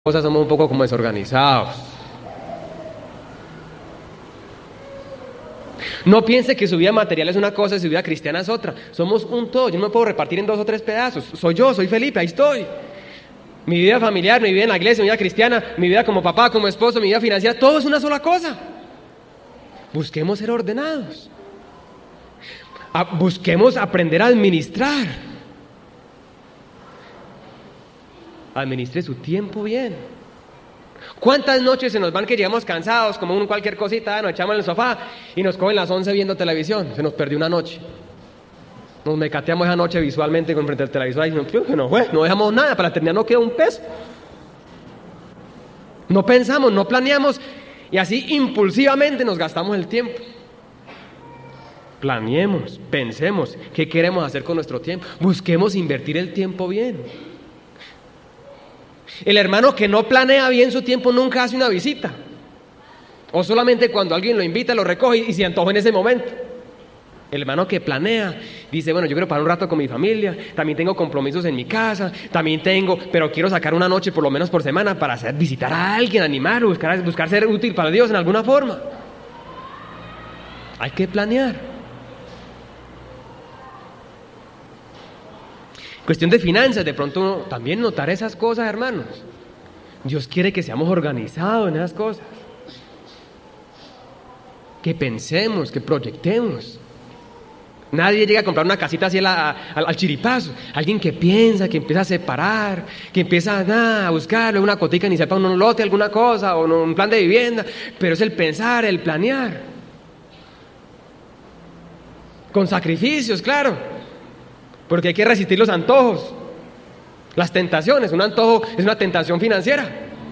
cosas somos un poco como desorganizados. No piense que su vida material es una cosa y su vida cristiana es otra. Somos un todo. Yo no me puedo repartir en 2 o 3 pedazos. Soy yo, soy Felipe, ahí estoy. Mi vida familiar, mi vida en la iglesia, mi vida cristiana, mi vida como papá, como esposo, mi vida financiera, todo es una sola cosa. Busquemos ser ordenados. Busquemos aprender a administrar. Administre su tiempo bien. ¿Cuántas noches se nos van que llegamos cansados, como cualquier cosita, nos echamos en el sofá y nos cogen las 11 viendo televisión? Se nos perdió una noche. Nos mecateamos esa noche visualmente frente al televisor y no dejamos nada, para la eternidad no queda un peso. No pensamos, no planeamos y así impulsivamente nos gastamos el tiempo. Planeemos, pensemos qué queremos hacer con nuestro tiempo. Busquemos invertir el tiempo bien. El hermano que no planea bien su tiempo nunca hace una visita. O solamente cuando alguien lo invita, lo recoge y se antoja en ese momento. El hermano que planea, dice, bueno, yo quiero pasar un rato con mi familia, también tengo compromisos en mi casa, pero quiero sacar una noche por lo menos por semana para visitar a alguien, animarlo, buscar ser útil para Dios en alguna forma. Hay que planear. Cuestión de finanzas, de pronto también notar esas cosas, hermanos. Dios quiere que seamos organizados en esas cosas. Que pensemos, que proyectemos. Nadie llega a comprar una casita así al chiripazo. Alguien que piensa, que empieza a separar, que empieza a buscarle una cotica ni sepa un lote, alguna cosa, o un plan de vivienda. Pero es el pensar, el planear. Con sacrificios, claro. Porque hay que resistir los antojos, las tentaciones. Un antojo es una tentación financiera.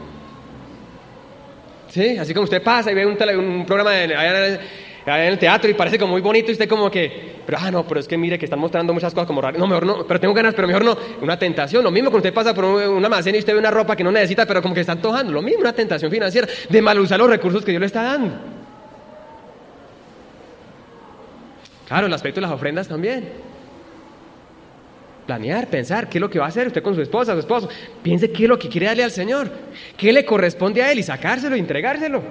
¿Sí? Así como usted pasa y ve un programa allá en el teatro y parece como muy bonito y usted como que, pero es que mire que están mostrando muchas cosas como raras. No, mejor no, pero tengo ganas, pero mejor no. Una tentación, lo mismo cuando usted pasa por un almacén y usted ve una ropa que no necesita, pero como que está antojando. Lo mismo, una tentación financiera de mal usar los recursos que Dios le está dando. Claro, el aspecto de las ofrendas también. Planear, pensar qué es lo que va a hacer usted con su esposa, su esposo. Piense qué es lo que quiere darle al Señor, qué le corresponde a Él y sacárselo y entregárselo.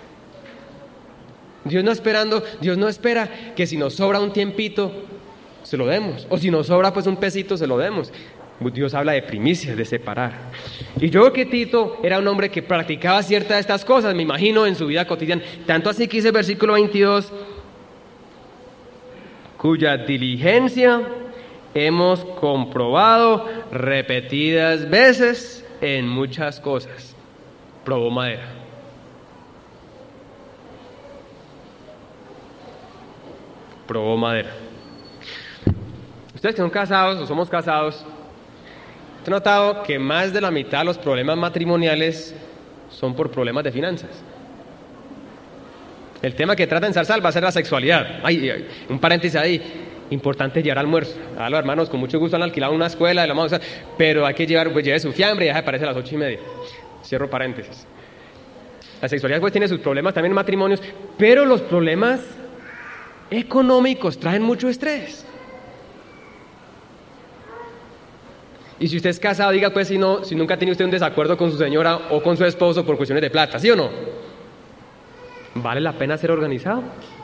Dios no espera que si nos sobra un tiempito se lo demos, o si nos sobra pues un pesito se lo demos. Dios habla de primicias, de separar. Y yo creo que Tito era un hombre que practicaba ciertas de estas cosas, me imagino, en su vida cotidiana. Tanto así que dice el versículo 22, cuya diligencia hemos comprobado repetidas veces en muchas cosas. Probó madera. Probó madera. Ustedes que son casados o somos casados, ¿han notado que más de la mitad de los problemas matrimoniales son por problemas de finanzas? El tema que trata en Zarzal va a ser la sexualidad. Un paréntesis ahí. Importante llevar almuerzo. A los hermanos con mucho gusto han alquilado una escuela, pero hay que lleve su fiambre y ya se aparece a las 8:30. Cierro paréntesis. La sexualidad pues tiene sus problemas también en matrimonios, pero los problemas económicos traen mucho estrés. Y si usted es casado, diga pues si nunca ha tenido usted un desacuerdo con su señora o con su esposo por cuestiones de plata, ¿sí o no? ¿Vale la pena ser organizado?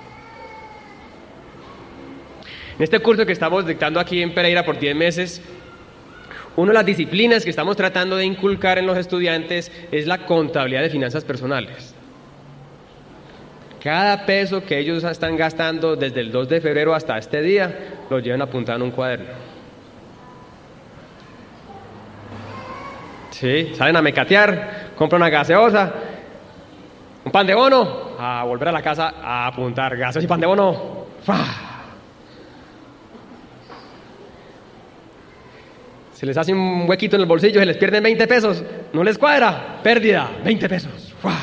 En este curso que estamos dictando aquí en Pereira por 10 meses, una de las disciplinas que estamos tratando de inculcar en los estudiantes es la contabilidad de finanzas personales. Cada peso que ellos están gastando desde el 2 de febrero hasta este día, lo llevan apuntado en un cuaderno. Sí, salen a mecatear, compran una gaseosa, un pan de bono, a volver a la casa a apuntar gaseosa y pan de bono. ¡Fah! Se les hace un huequito en el bolsillo, se les pierden 20 pesos, no les cuadra, pérdida, 20 pesos. ¡Fua!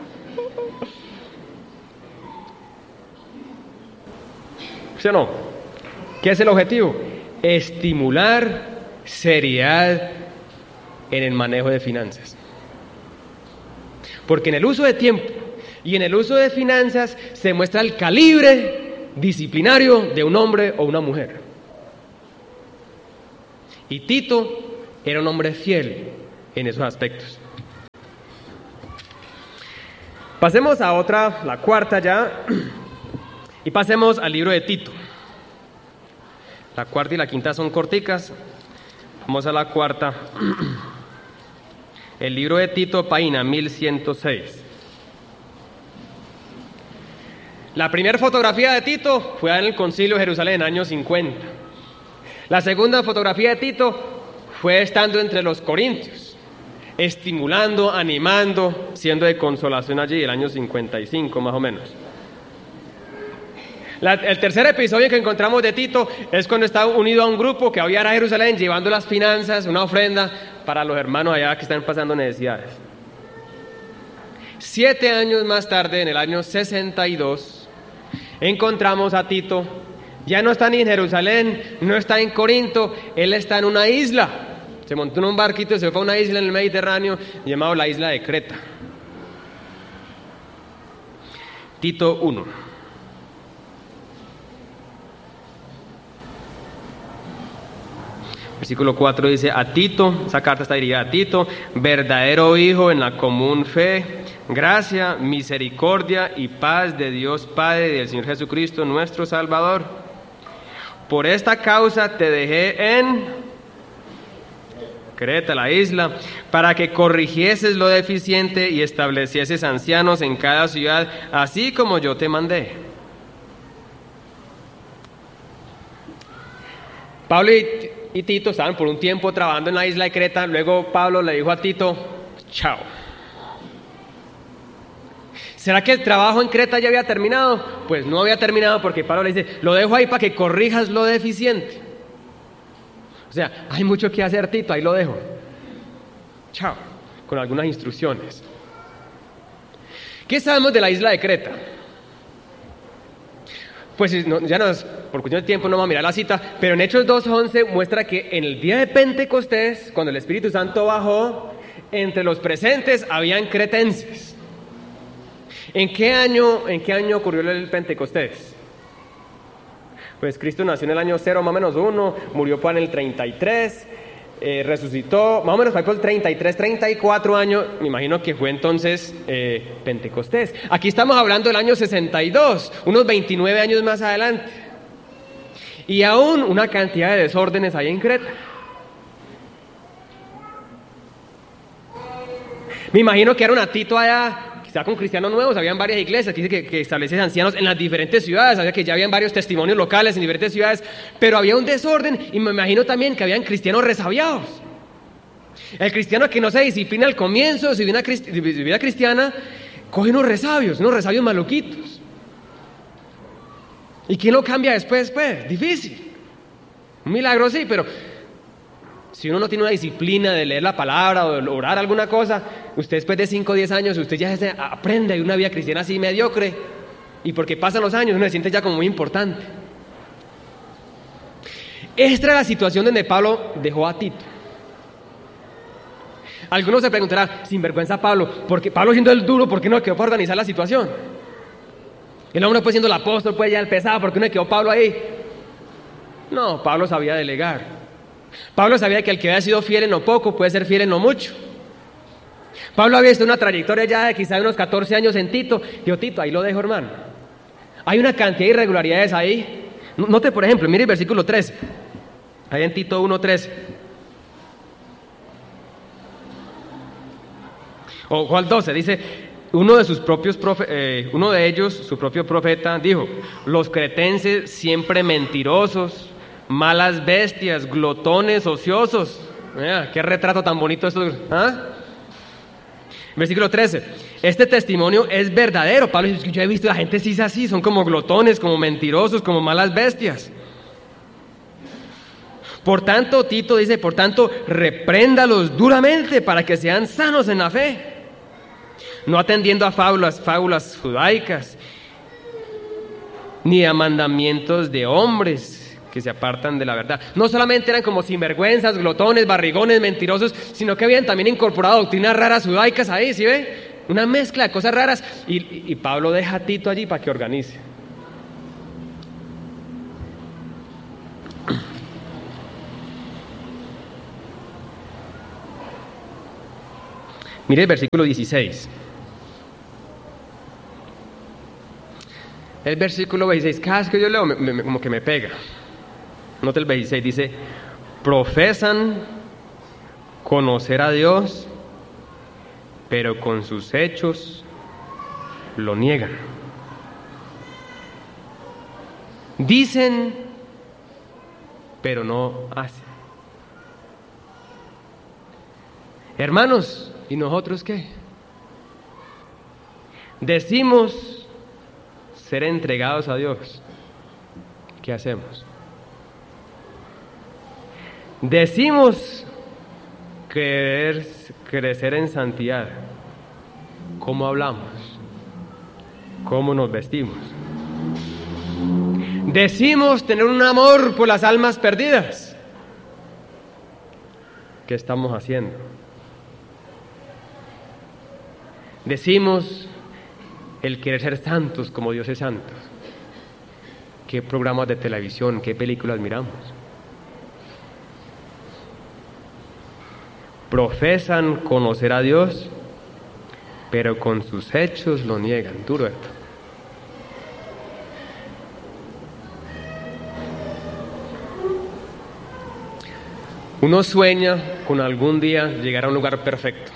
¿Sí o no? ¿Qué es el objetivo? Estimular seriedad en el manejo de finanzas. Porque en el uso de tiempo y en el uso de finanzas se muestra el calibre disciplinario de un hombre o una mujer. Y Tito era un hombre fiel en esos aspectos. Pasemos a otra, la cuarta ya, y pasemos al libro de Tito. La cuarta y la quinta son corticas. Vamos a la cuarta. El libro de Tito, página 1106. La primera fotografía de Tito fue en el Concilio de Jerusalén en el año 50. La segunda fotografía de Tito fue estando entre los corintios, estimulando, animando, siendo de consolación allí, el año 55 más o menos. El tercer episodio que encontramos de Tito es cuando está unido a un grupo que había a Jerusalén llevando las finanzas, una ofrenda para los hermanos allá que están pasando necesidades. 7 años más tarde, en el año 62, encontramos a Tito. Ya no está ni en Jerusalén, no está en Corinto, él está en una isla. Se montó en un barquito y se fue a una isla en el Mediterráneo llamada la isla de Creta. Tito 1. Versículo 4 dice, a Tito, esa carta está dirigida a Tito, verdadero hijo en la común fe, gracia, misericordia y paz de Dios Padre y del Señor Jesucristo, nuestro Salvador. Por esta causa te dejé en Creta, la isla, para que corrigieses lo deficiente y establecieses ancianos en cada ciudad, así como yo te mandé. Pablo y Tito estaban por un tiempo trabajando en la isla de Creta. Luego Pablo le dijo a Tito, chao. ¿Será que el trabajo en Creta ya había terminado? Pues no había terminado, porque Pablo le dice, lo dejo ahí para que corrijas lo deficiente. O sea, hay mucho que hacer, Tito, ahí lo dejo. Chao, con algunas instrucciones. ¿Qué sabemos de la isla de Creta? Pues ya por cuestión de tiempo no vamos a mirar la cita, pero en Hechos 2:11 muestra que en el día de Pentecostés, cuando el Espíritu Santo bajó, entre los presentes habían cretenses. ¿En qué año ocurrió el Pentecostés? Pues Cristo nació en el año 0 más o menos 1, murió en el 33, resucitó más o menos por el 33, 34 años, me imagino que fue entonces Pentecostés. Aquí estamos hablando del año 62, unos 29 años más adelante. Y aún una cantidad de desórdenes hay en Creta. Me imagino que era un Tito allá, quizá con cristianos nuevos, habían varias iglesias que dice que establecen ancianos en las diferentes ciudades, sabía que ya habían varios testimonios locales en diferentes ciudades, pero había un desorden y me imagino también que habían cristianos resabiados. El cristiano que no se disciplina al comienzo de su vida cristiana, coge unos resabios maluquitos. ¿Y quién lo cambia después? Difícil. Un milagro sí, pero si uno no tiene una disciplina de leer la palabra o de orar alguna cosa, usted después de 5 o 10 años, usted ya aprende una vida cristiana así mediocre, y porque pasan los años uno se siente ya como muy importante. Esta era la situación donde Pablo dejó a Tito. Algunos se preguntarán, sinvergüenza Pablo, porque Pablo siendo el duro, ¿por qué no quedó para organizar la situación? El hombre pues siendo el apóstol, pues ya el pesado, ¿por qué no quedó Pablo ahí? No, Pablo sabía delegar. Pablo sabía que el que había sido fiel en lo poco puede ser fiel en lo mucho. Pablo había visto una trayectoria ya de quizá unos 14 años en Tito. Dijo, Tito, ahí lo dejo, hermano. Hay una cantidad de irregularidades ahí. Note, por ejemplo, mire el versículo 13. Ahí en Tito 1:13. Ojo al 12, dice, uno de ellos, su propio profeta, dijo, los cretenses siempre mentirosos, malas bestias, glotones, ociosos. Qué retrato tan bonito esto. Versículo 13. Este testimonio es verdadero. Pablo dice, yo he visto a la gente sí es así, son como glotones, como mentirosos, como malas bestias. Por tanto, Tito dice, por tanto, repréndalos duramente para que sean sanos en la fe, no atendiendo a fábulas judaicas, ni a mandamientos de hombres que se apartan de la verdad. No solamente eran como sinvergüenzas, glotones, barrigones, mentirosos, sino que habían también incorporado doctrinas raras judaicas ahí, ¿sí ve? Una mezcla de cosas raras. Y Pablo deja a Tito allí para que organice. Mire el versículo 16. El versículo 26, cada vez que yo leo, como que me pega. Nota el 26, dice, profesan conocer a Dios, pero con sus hechos lo niegan. Dicen, pero no hacen. Hermanos, ¿y nosotros qué? Decimos ser entregados a Dios. ¿Qué hacemos? Decimos querer crecer en santidad. ¿Cómo hablamos? ¿Cómo nos vestimos? Decimos tener un amor por las almas perdidas. ¿Qué estamos haciendo? Decimos el querer ser santos como Dios es santo. ¿Qué programas de televisión, qué películas miramos? Profesan conocer a Dios, pero con sus hechos lo niegan. Duro esto. Uno sueña con algún día llegar a un lugar perfecto.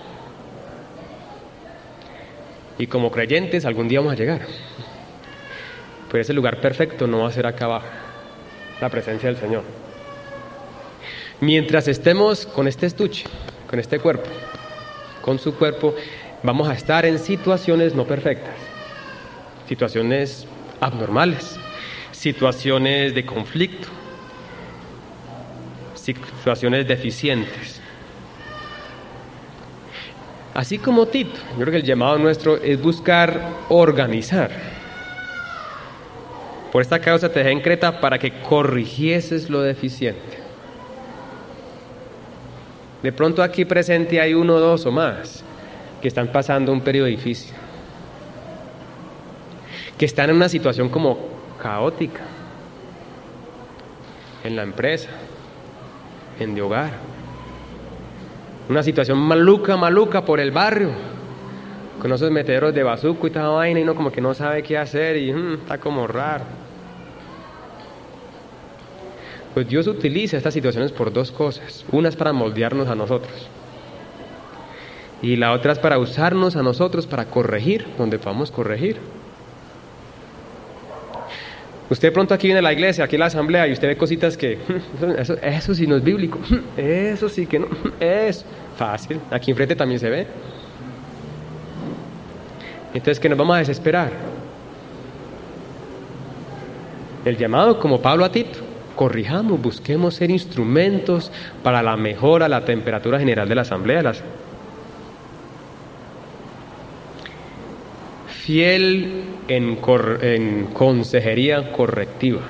Y como creyentes algún día vamos a llegar. Pero ese lugar perfecto no va a ser acá abajo, la presencia del Señor. Mientras estemos con este estuche, con este cuerpo, con su cuerpo, vamos a estar en situaciones no perfectas, situaciones abnormales, situaciones de conflicto, situaciones deficientes. Así como Tito, yo creo que el llamado nuestro es buscar organizar. Por esta causa te dejé en Creta para que corrigieses lo deficiente. De pronto aquí presente hay 1, 2 o más que están pasando un periodo difícil, que están en una situación como caótica, en la empresa, en el hogar, una situación maluca por el barrio, con esos meteoros de bazuco y toda vaina, y uno como que no sabe qué hacer y está como raro. Pues Dios utiliza estas situaciones por 2 cosas. Una es para moldearnos a nosotros, y la otra es para usarnos a nosotros para corregir donde podamos corregir. Usted de pronto aquí viene a la iglesia, aquí a la asamblea, y usted ve cositas que eso sí no es bíblico, eso sí que no es fácil. Aquí enfrente también se ve. Entonces, ¿qué nos vamos a desesperar? El llamado, como Pablo a Tito: corrijamos, busquemos ser instrumentos para la mejora, la temperatura general de la asamblea. Fiel en consejería correctiva.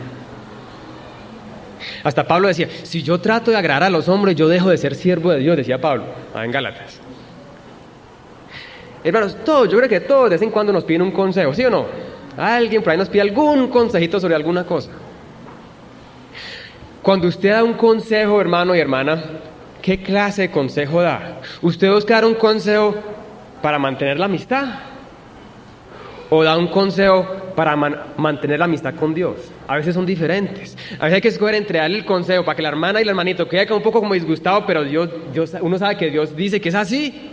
Hasta Pablo decía, si yo trato de agradar a los hombres, yo dejo de ser siervo de Dios, decía Pablo, en Gálatas. Hermanos, yo creo que todos de vez en cuando nos piden un consejo, ¿sí o no? Alguien por ahí nos pide algún consejito sobre alguna cosa. Cuando usted da un consejo, hermano y hermana, ¿qué clase de consejo da? ¿Usted busca dar un consejo para mantener la amistad? ¿O da un consejo para mantener la amistad con Dios? A veces son diferentes. A veces hay que escoger entre darle el consejo para que la hermana y el hermanito quede un poco como disgustado, pero uno sabe que Dios dice que es así.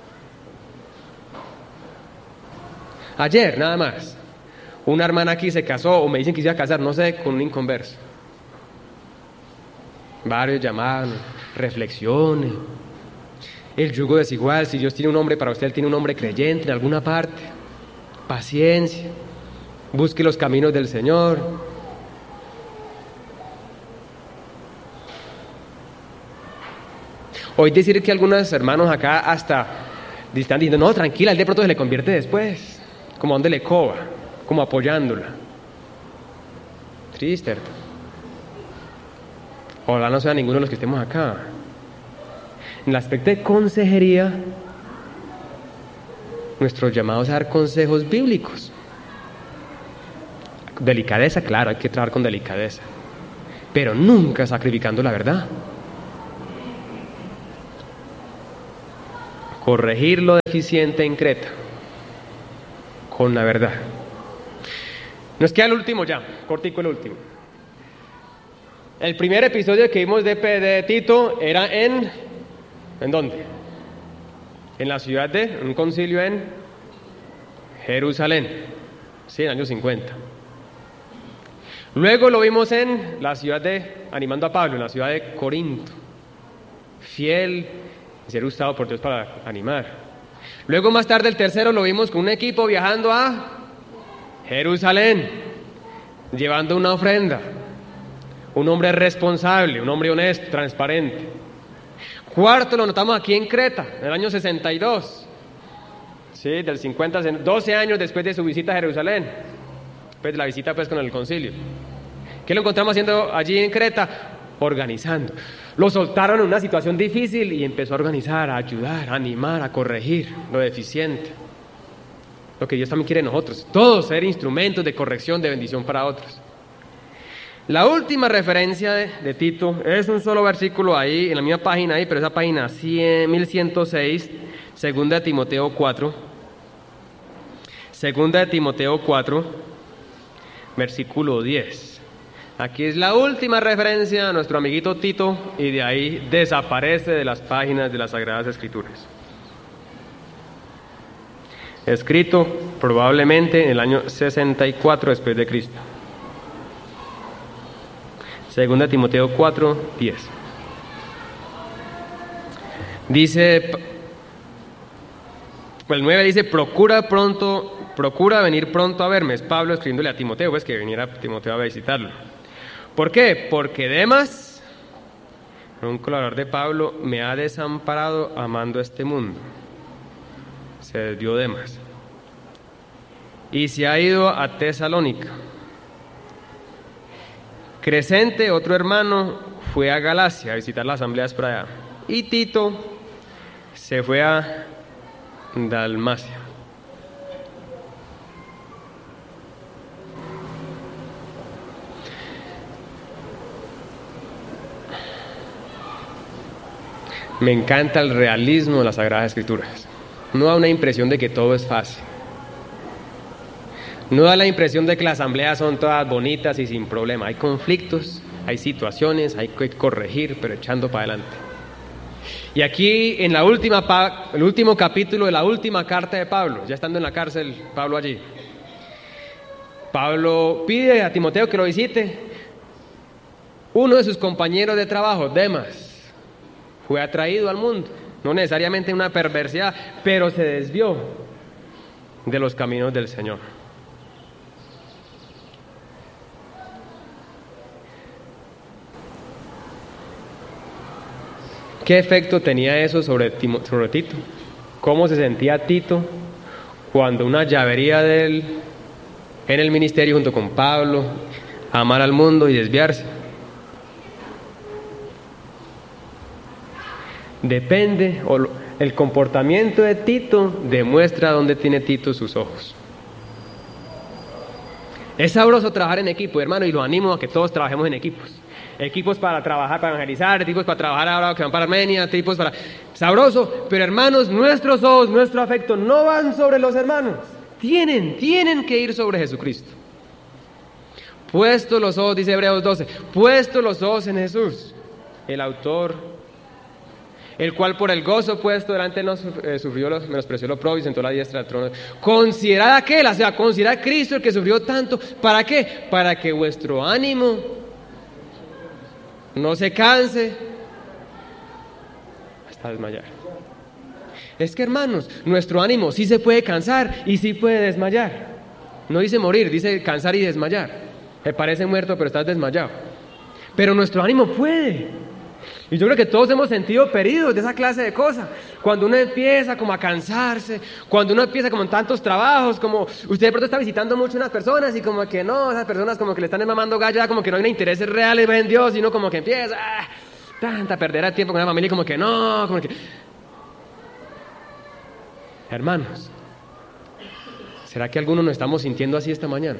Ayer, nada más, una hermana aquí se casó, o me dicen que se iba a casar, no sé, con un inconverso. Varios llamados, reflexiones. El yugo desigual, si Dios tiene un hombre para usted, Él tiene un hombre creyente en alguna parte. Paciencia, busque los caminos del Señor. Hoy decir que algunos hermanos acá hasta están diciendo, no, tranquila, Él de pronto se le convierte después, como donde le coba, como apoyándola. Triste, ¿verdad? Ojalá no sea ninguno de los que estemos acá. En el aspecto de consejería, nuestro llamado es a dar consejos bíblicos. Delicadeza, claro, hay que trabajar con delicadeza, pero nunca sacrificando la verdad. Corregir lo deficiente en Creta con la verdad. Nos queda el último ya, cortico el último. El primer episodio que vimos de Tito era ¿en dónde? En la ciudad de un concilio en Jerusalén, sí, en años 50. Luego lo vimos en la ciudad animando a Pablo, en la ciudad de Corinto, fiel, ser usado por Dios para animar. Luego más tarde el tercero lo vimos con un equipo viajando a Jerusalén, llevando una ofrenda, un hombre responsable, un hombre honesto, transparente. Cuarto lo notamos aquí en Creta, en el año 62, sí, del 50, 12 años después de su visita a Jerusalén, después de la visita pues con el concilio. ¿Qué lo encontramos haciendo allí en Creta? Organizando. Lo soltaron en una situación difícil y empezó a organizar, a ayudar, a animar, a corregir lo deficiente. Lo que Dios también quiere de nosotros, todos ser instrumentos de corrección, de bendición para otros. La última referencia de Tito es un solo versículo ahí, en la misma página ahí, pero esa página 1106, 2 Timoteo 4. 2 Timoteo 4, versículo 10. Aquí es la última referencia a nuestro amiguito Tito y de ahí desaparece de las páginas de las Sagradas Escrituras. Escrito probablemente en el año 64 después de Cristo. 2 Timoteo 4, 10. Dice, el 9 dice, procura venir pronto a verme. Es Pablo escribiéndole a Timoteo, pues que viniera Timoteo a visitarlo. ¿Por qué? Porque Demas, un colaborador de Pablo, me ha desamparado amando este mundo. Se desvió Demas. Y se ha ido a Tesalónica. Crescente, otro hermano, fue a Galacia a visitar las asambleas por allá. Y Tito se fue a Dalmacia. Me encanta el realismo de las Sagradas Escrituras. No da una impresión de que todo es fácil. No da la impresión de que las asambleas son todas bonitas y sin problema. Hay conflictos, hay situaciones, hay que corregir, pero echando para adelante. Y aquí en el último capítulo de la última carta de Pablo, ya estando en la cárcel, Pablo allí, Pablo pide a Timoteo que lo visite. Uno de sus compañeros de trabajo, Demas, fue atraído al mundo, no necesariamente una perversidad, pero se desvió de los caminos del Señor. ¿Qué efecto tenía eso sobre Tito? ¿Cómo se sentía Tito cuando una llavería de él en el ministerio junto con Pablo, amar al mundo y desviarse? Depende, el comportamiento de Tito demuestra dónde tiene Tito sus ojos. Es sabroso trabajar en equipo, hermano, y lo animo a que todos trabajemos en equipos. Equipos para trabajar, para evangelizar, equipos para trabajar ahora que van para Armenia, equipos para... Sabroso, pero hermanos, nuestros ojos, nuestro afecto no van sobre los hermanos. Tienen que ir sobre Jesucristo. Puestos los ojos, dice Hebreos 12, puestos los ojos en Jesús, el autor, el cual por el gozo puesto delante de nosotros menospreció lo oprobio y sentó a la diestra del trono. Considerad aquel, o sea, considerad a Cristo el que sufrió tanto. ¿Para qué? Para que vuestro ánimo no se canse hasta desmayar. Es que, hermanos, nuestro ánimo sí se puede cansar y sí puede desmayar. No dice morir, dice cansar y desmayar. Te parece muerto, pero estás desmayado. Pero nuestro ánimo puede. Y yo creo que todos hemos sentido perdidos de esa clase de cosas. Cuando uno empieza como a cansarse, cuando uno empieza como en tantos trabajos, como usted de pronto está visitando mucho unas personas y como que no, esas personas como que le están mamando gallo, ya como que no hay intereses reales en Dios, sino como que empieza tanta perder el tiempo con la familia y como que no, como que... Hermanos, ¿será que algunos nos estamos sintiendo así esta mañana?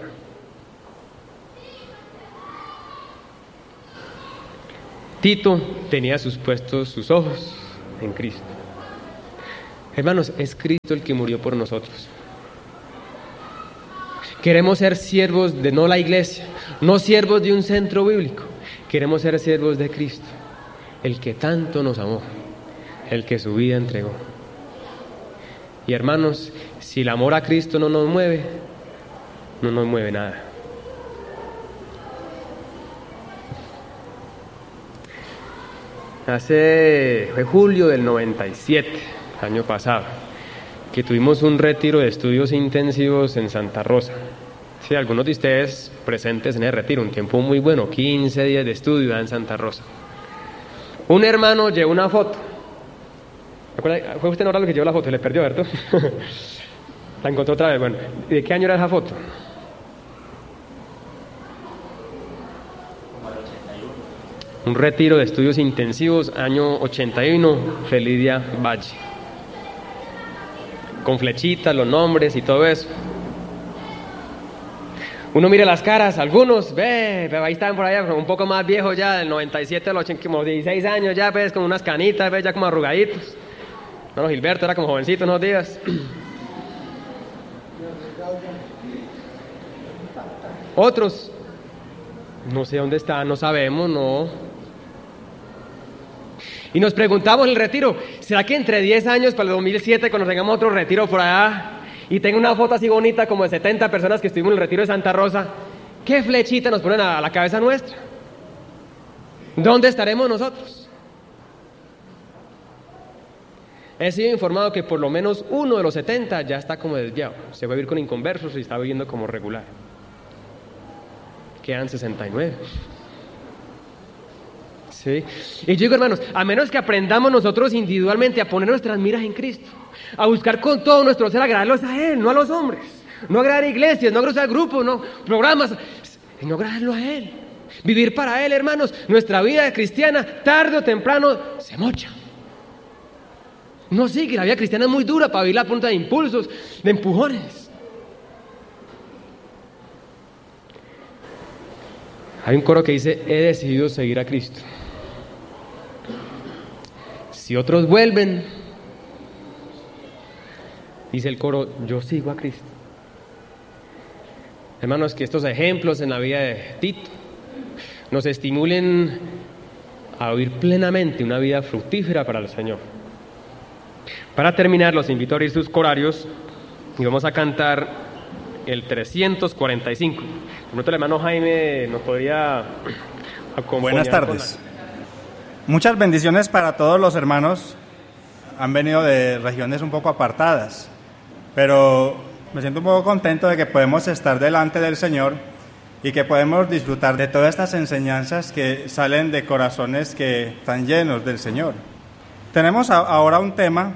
Tito tenía sus ojos en Cristo. Hermanos, es Cristo el que murió por nosotros. Queremos ser siervos de no la iglesia, no siervos de un centro bíblico. Queremos ser siervos de Cristo, el que tanto nos amó, el que su vida entregó. Y hermanos, si el amor a Cristo no nos mueve, no nos mueve nada. Fue julio del 97, año pasado, que tuvimos un retiro de estudios intensivos en Santa Rosa. Sí, algunos de ustedes presentes en el retiro, un tiempo muy bueno, 15 días de estudio en Santa Rosa. Un hermano llevó una foto. ¿Fue usted ahora lo que llevó la foto? Le perdió, ¿verdad? La encontró otra vez. Bueno, ¿de qué año era esa foto? Un retiro de estudios intensivos, año 81, Felidia Valle. Con flechitas, los nombres y todo eso. Uno mira las caras, algunos, pero ahí están por allá, un poco más viejos ya, del 97 al 80, como 16 años ya, con unas canitas, ya como arrugaditos. No, Gilberto era como jovencito unos días. Otros, no sé dónde están, no sabemos, no. Y nos preguntamos en el retiro, ¿será que entre 10 años, para el 2007, cuando tengamos otro retiro por allá, y tengo una foto así bonita como de 70 personas que estuvimos en el retiro de Santa Rosa, qué flechita nos ponen a la cabeza nuestra? ¿Dónde estaremos nosotros? He sido informado que por lo menos uno de los 70 ya está como desviado, se va a vivir con inconversos y está viviendo como regular. Quedan 69. ¿Sí? Y yo digo, hermanos, a menos que aprendamos nosotros individualmente a poner nuestras miras en Cristo, a buscar con todo nuestro ser agradarlos a Él, no a los hombres, no agradar a iglesias, no agradar a grupos, no programas, sino agradarlo a Él, vivir para Él, hermanos. Nuestra vida cristiana, tarde o temprano, se mocha. No, sí, que la vida cristiana es muy dura para vivir a punta de impulsos, de empujones. Hay un coro que dice, he decidido seguir a Cristo. Si otros vuelven, dice el coro, yo sigo a Cristo. Hermanos, que estos ejemplos en la vida de Tito nos estimulen a vivir plenamente una vida fructífera para el Señor. Para terminar, los invito a abrir sus corarios y vamos a cantar el 345. Por el hermano Jaime nos podría acompañar. Buenas tardes. Muchas bendiciones para todos los hermanos. Han venido de regiones un poco apartadas, pero me siento un poco contento de que podemos estar delante del Señor y que podemos disfrutar de todas estas enseñanzas que salen de corazones que están llenos del Señor. Tenemos ahora un tema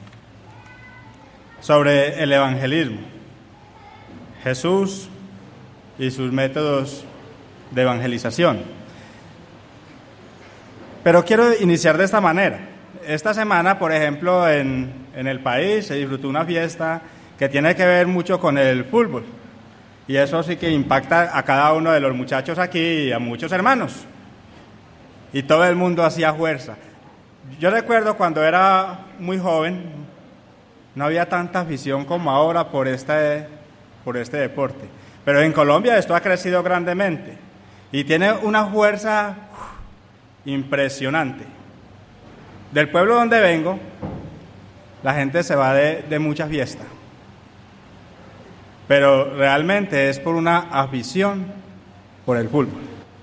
sobre el evangelismo, Jesús y sus métodos de evangelización. Pero quiero iniciar de esta manera. Esta semana, por ejemplo, en el país se disfrutó una fiesta que tiene que ver mucho con el fútbol. Y eso sí que impacta a cada uno de los muchachos aquí y a muchos hermanos. Y todo el mundo hacía fuerza. Yo recuerdo cuando era muy joven, no había tanta afición como ahora por este deporte. Pero en Colombia esto ha crecido grandemente y tiene una fuerza impresionante. Del pueblo donde vengo, la gente se va de mucha fiesta, pero realmente es por una afición por el fútbol.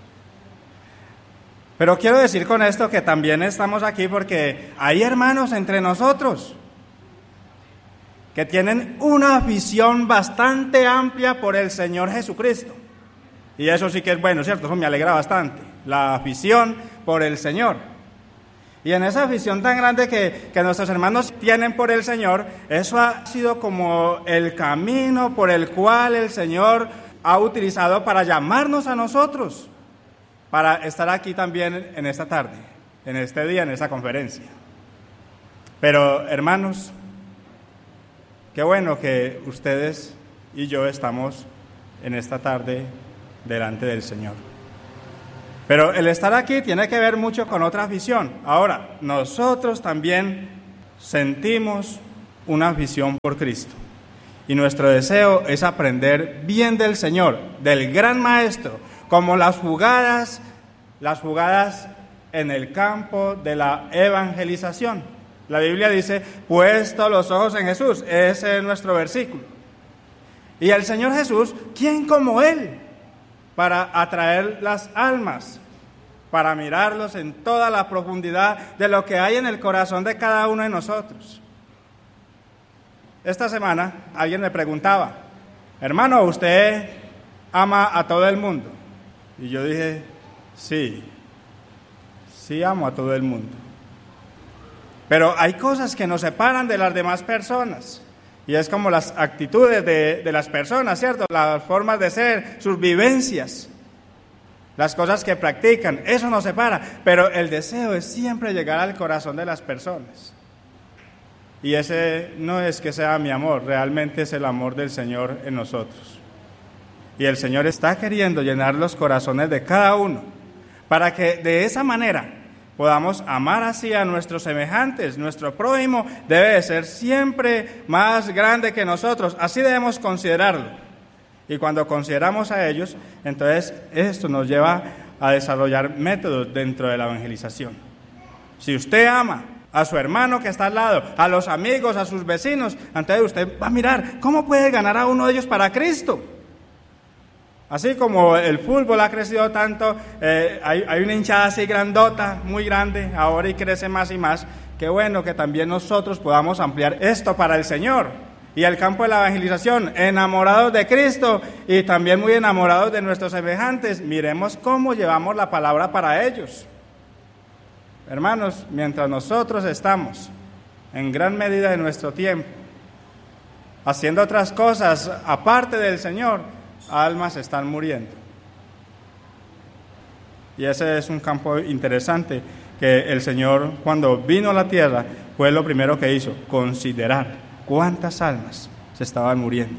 Pero quiero decir con esto que también estamos aquí porque hay hermanos entre nosotros que tienen una afición bastante amplia por el Señor Jesucristo. Y eso sí que es bueno, ¿cierto? Eso me alegra bastante, la afición por el Señor. Y en esa afición tan grande que nuestros hermanos tienen por el Señor, eso ha sido como el camino por el cual el Señor ha utilizado para llamarnos a nosotros, para estar aquí también en esta tarde, en este día, en esta conferencia. Pero, hermanos, qué bueno que ustedes y yo estamos en esta tarde delante del Señor. Pero el estar aquí tiene que ver mucho con otra afición. Ahora, nosotros también sentimos una afición por Cristo. Y nuestro deseo es aprender bien del Señor, del gran Maestro, como las jugadas en el campo de la evangelización. La Biblia dice, puesto los ojos en Jesús, ese es nuestro versículo. Y el Señor Jesús, ¿quién como Él para atraer las almas? Para mirarlos en toda la profundidad de lo que hay en el corazón de cada uno de nosotros. Esta semana alguien me preguntaba, hermano, ¿usted ama a todo el mundo? Y yo dije, sí amo a todo el mundo. Pero hay cosas que nos separan de las demás personas. Y es como las actitudes de las personas, ¿cierto? Las formas de ser, sus vivencias, las cosas que practican, eso nos separa. Pero el deseo es siempre llegar al corazón de las personas. Y ese no es que sea mi amor, realmente es el amor del Señor en nosotros. Y el Señor está queriendo llenar los corazones de cada uno, para que de esa manera podamos amar así a nuestros semejantes. Nuestro prójimo debe de ser siempre más grande que nosotros, así debemos considerarlo. Y cuando consideramos a ellos, entonces esto nos lleva a desarrollar métodos dentro de la evangelización. Si usted ama a su hermano que está al lado, a los amigos, a sus vecinos, entonces usted va a mirar cómo puede ganar a uno de ellos para Cristo. Así como el fútbol ha crecido tanto, hay una hinchada así grandota, muy grande, ahora y crece más y más. Qué bueno que también nosotros podamos ampliar esto para el Señor. Y el campo de la evangelización, enamorados de Cristo y también muy enamorados de nuestros semejantes, miremos cómo llevamos la palabra para ellos. Hermanos, mientras nosotros estamos en gran medida de nuestro tiempo haciendo otras cosas aparte del Señor, almas están muriendo. Y ese es un campo interesante que el Señor, cuando vino a la tierra, fue lo primero que hizo, considerar cuántas almas se estaban muriendo.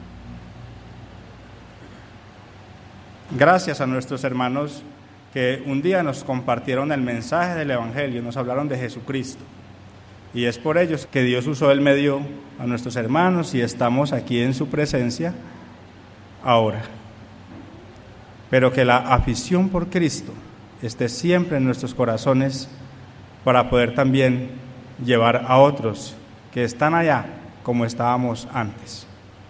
Gracias a nuestros hermanos que un día nos compartieron el mensaje del Evangelio, nos hablaron de Jesucristo. Y es por ellos que Dios usó el medio a nuestros hermanos y estamos aquí en su presencia ahora. Pero que la afición por Cristo esté siempre en nuestros corazones para poder también llevar a otros que están allá como estábamos antes.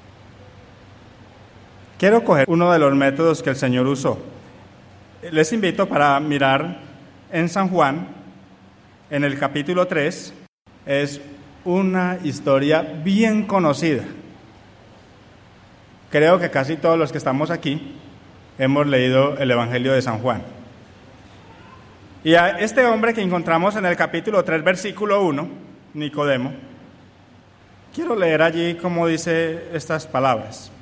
Quiero coger uno de los métodos que el Señor usó. Les invito para mirar en San Juan, en el capítulo 3, es una historia bien conocida. Creo que casi todos los que estamos aquí hemos leído el Evangelio de San Juan. Y a este hombre que encontramos en el capítulo 3, versículo 1, Nicodemo, quiero leer allí cómo dice estas palabras.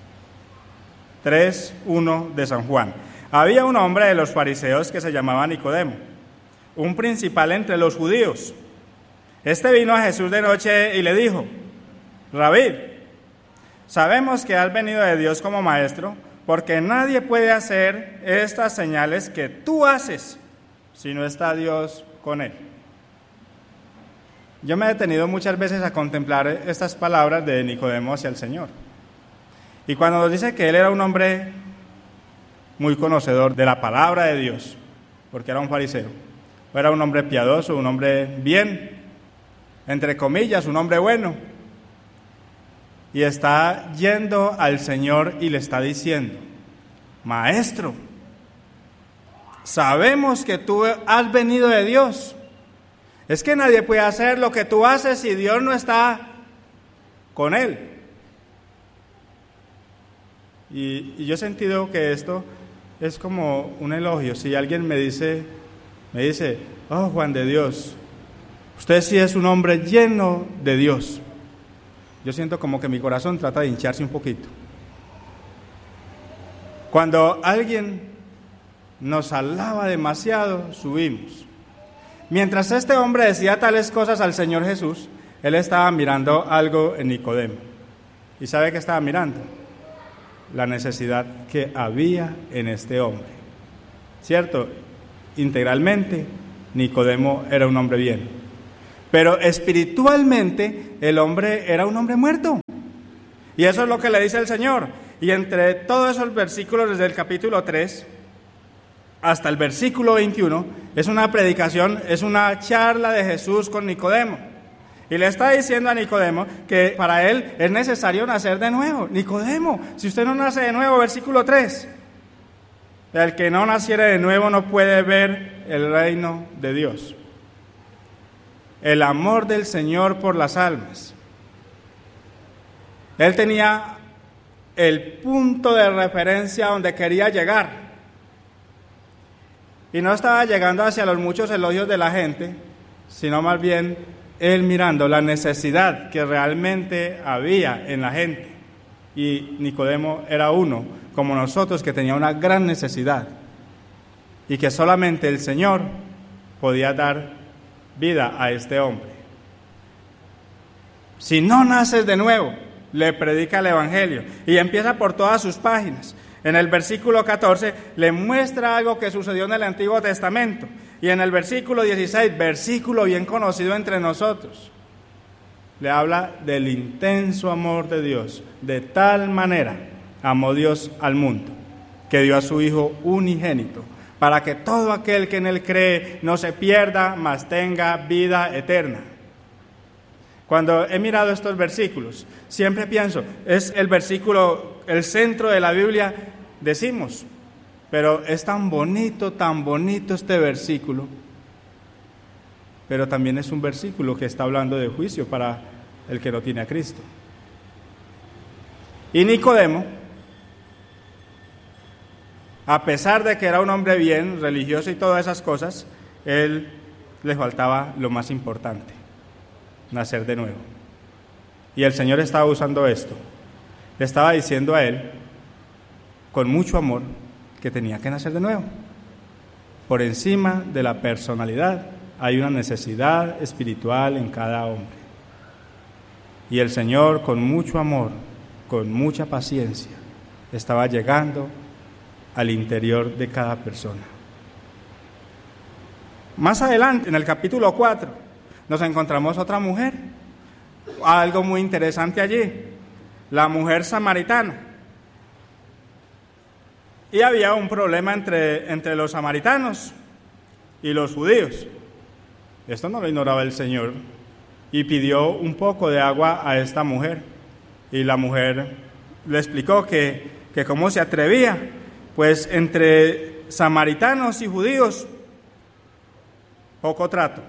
3:1 de San Juan. Había un hombre de los fariseos que se llamaba Nicodemo, un principal entre los judíos. Este vino a Jesús de noche y le dijo: Rabí, sabemos que has venido de Dios como maestro, porque nadie puede hacer estas señales que tú haces si no está Dios con él. Yo me he detenido muchas veces a contemplar estas palabras de Nicodemo hacia el Señor. Y cuando nos dice que él era un hombre muy conocedor de la palabra de Dios, porque era un fariseo, era un hombre piadoso, un hombre bien, entre comillas, un hombre bueno, y está yendo al Señor y le está diciendo: Maestro, sabemos que tú has venido de Dios. Es que nadie puede hacer lo que tú haces si Dios no está con él. Y yo he sentido que esto es como un elogio. Si alguien me dice, oh, Juan de Dios, usted sí es un hombre lleno de Dios, yo siento como que mi corazón trata de hincharse un poquito. Cuando alguien nos alaba demasiado, subimos. Mientras este hombre decía tales cosas al Señor Jesús, él estaba mirando algo en Nicodemo. ¿Y sabe qué estaba mirando? La necesidad que había en este hombre. ¿Cierto? Integralmente, Nicodemo era un hombre bien. Pero espiritualmente, el hombre era un hombre muerto. Y eso es lo que le dice el Señor. Y entre todos esos versículos, desde el capítulo 3 hasta el versículo 21, es una predicación, es una charla de Jesús con Nicodemo. Y le está diciendo a Nicodemo que para él es necesario nacer de nuevo. Nicodemo, si usted no nace de nuevo, versículo 3, el que no naciere de nuevo no puede ver el reino de Dios. El amor del Señor por las almas. Él tenía el punto de referencia donde quería llegar. Y no estaba llegando hacia los muchos elogios de la gente, sino más bien él mirando la necesidad que realmente había en la gente. Y Nicodemo era uno, como nosotros, que tenía una gran necesidad. Y que solamente el Señor podía dar vida a este hombre. Si no naces de nuevo, le predica el Evangelio. Y empieza por todas sus páginas. En el versículo 14 le muestra algo que sucedió en el Antiguo Testamento. Y en el versículo 16, versículo bien conocido entre nosotros, le habla del intenso amor de Dios. De tal manera amó Dios al mundo, que dio a su Hijo unigénito, para que todo aquel que en Él cree no se pierda, mas tenga vida eterna. Cuando he mirado estos versículos, siempre pienso, es el versículo, el centro de la Biblia, decimos, pero es tan bonito este versículo, pero también es un versículo que está hablando de juicio para el que no tiene a Cristo. Y Nicodemo, a pesar de que era un hombre bien, religioso y todas esas cosas, él le faltaba lo más importante, nacer de nuevo. Y el Señor estaba usando esto. Le estaba diciendo a él, con mucho amor, que tenía que nacer de nuevo. Por encima de la personalidad hay una necesidad espiritual en cada hombre. Y el Señor, con mucho amor, con mucha paciencia, estaba llegando al interior de cada persona. Más adelante, en el capítulo 4, nos encontramos otra mujer, algo muy interesante allí, la mujer samaritana. Y había un problema entre los samaritanos y los judíos. Esto no lo ignoraba el Señor, y pidió un poco de agua a esta mujer. Y la mujer le explicó que cómo se atrevía, pues entre samaritanos y judíos, poco trato.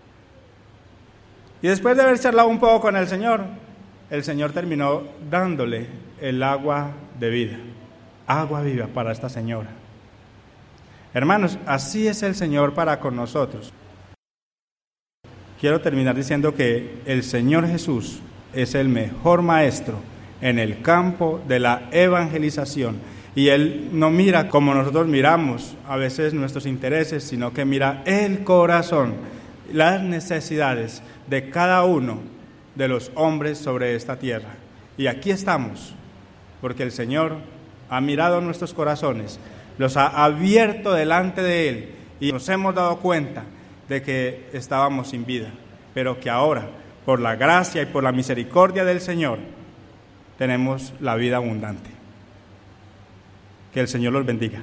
Y después de haber charlado un poco con el Señor terminó dándole el agua de vida, agua viva para esta señora. Hermanos, así es el Señor para con nosotros. Quiero terminar diciendo que el Señor Jesús es el mejor maestro en el campo de la evangelización. Y Él no mira como nosotros miramos a veces nuestros intereses, sino que mira el corazón, las necesidades de cada uno de los hombres sobre esta tierra. Y aquí estamos, porque el Señor ha mirado nuestros corazones, los ha abierto delante de Él, y nos hemos dado cuenta de que estábamos sin vida, pero que ahora, por la gracia y por la misericordia del Señor, tenemos la vida abundante. Que el Señor los bendiga.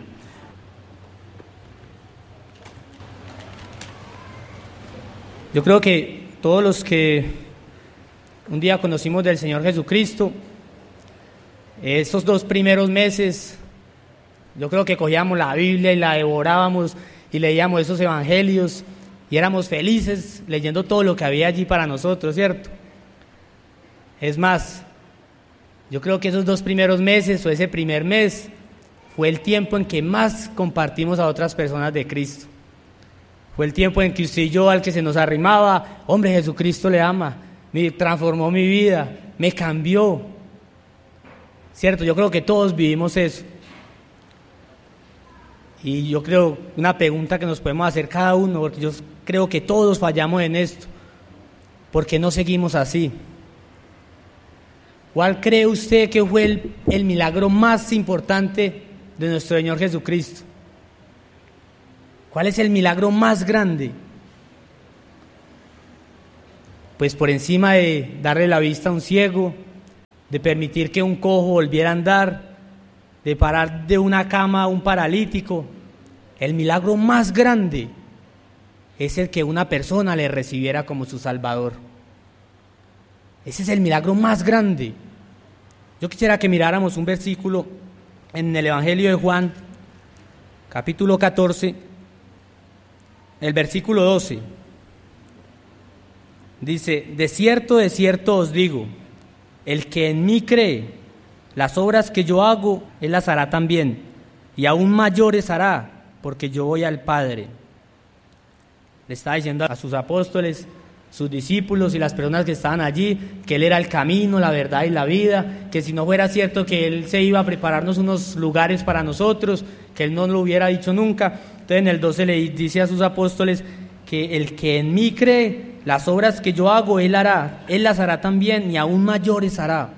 Yo creo que todos los que un día conocimos del Señor Jesucristo, estos 2 primeros meses, yo creo que cogíamos la Biblia y la devorábamos y leíamos esos evangelios y éramos felices leyendo todo lo que había allí para nosotros, ¿cierto? Es más, yo creo que esos 2 primeros meses o ese primer mes fue el tiempo en que más compartimos a otras personas de Cristo. Fue el tiempo en que usted y yo, al que se nos arrimaba, hombre, Jesucristo le ama, me transformó mi vida, me cambió. ¿Cierto? Yo creo que todos vivimos eso. Y yo creo, una pregunta que nos podemos hacer cada uno, porque yo creo que todos fallamos en esto. ¿Por qué no seguimos así? ¿Cuál cree usted que fue el milagro más importante de nuestro Señor Jesucristo? ¿Cuál es el milagro más grande? Pues por encima de darle la vista a un ciego, de permitir que un cojo volviera a andar, de parar de una cama a un paralítico. El milagro más grande es el que una persona le recibiera como su Salvador. Ese es el milagro más grande. Yo quisiera que miráramos un versículo en el Evangelio de Juan, capítulo 14, el versículo 12. Dice: de cierto os digo, el que en mí cree, las obras que yo hago, él las hará también, y aún mayores hará, porque yo voy al Padre. Le estaba diciendo a sus apóstoles, sus discípulos y las personas que estaban allí, que Él era el camino, la verdad y la vida, que si no fuera cierto que Él se iba a prepararnos unos lugares para nosotros, que Él no lo hubiera dicho nunca. Entonces en el 12 le dice a sus apóstoles que el que en mí cree, las obras que yo hago, Él hará, Él las hará también y aún mayores hará.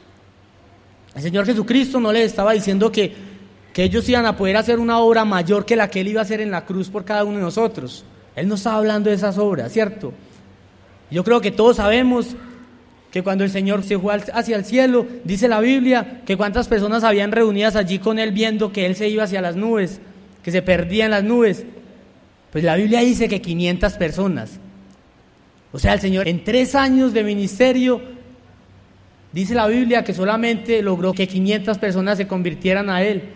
El Señor Jesucristo no les estaba diciendo que ellos iban a poder hacer una obra mayor que la que Él iba a hacer en la cruz por cada uno de nosotros. Él no estaba hablando de esas obras, ¿cierto? Yo creo que todos sabemos que cuando el Señor se fue hacia el cielo, dice la Biblia que cuántas personas habían reunidas allí con Él viendo que Él se iba hacia las nubes, que se perdía en las nubes. Pues la Biblia dice que 500 personas. O sea, el Señor en 3 años de ministerio, dice la Biblia que solamente logró que 500 personas se convirtieran a Él.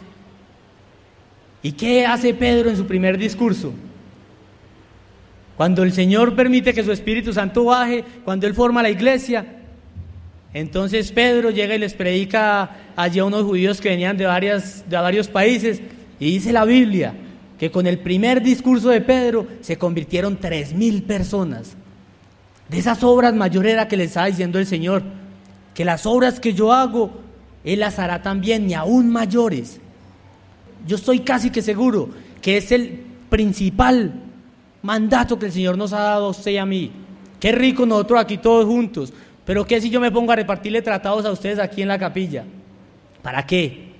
¿Y qué hace Pedro en su primer discurso? Cuando el Señor permite que su Espíritu Santo baje, cuando Él forma la iglesia, entonces Pedro llega y les predica allí a unos judíos que venían de varios países, y dice la Biblia que con el primer discurso de Pedro se convirtieron 3,000 personas. De esas obras mayores era que les estaba diciendo el Señor, que las obras que yo hago, Él las hará también y aún mayores. Yo estoy casi que seguro que es el principal mandato que el Señor nos ha dado a usted y a mí. Qué rico nosotros aquí todos juntos, pero ¿qué si yo me pongo a repartirle tratados a ustedes aquí en la capilla? ¿Para qué?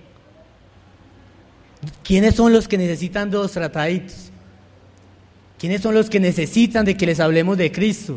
¿Quiénes son los que necesitan 2 trataditos? ¿Quiénes son los que necesitan de que les hablemos de Cristo?